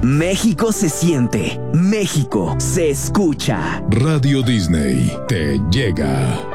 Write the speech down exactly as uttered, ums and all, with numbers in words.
México se siente, México se escucha. Radio Disney te llega.